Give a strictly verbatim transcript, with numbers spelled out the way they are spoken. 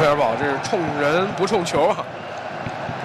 费尔堡这是冲人不冲球啊！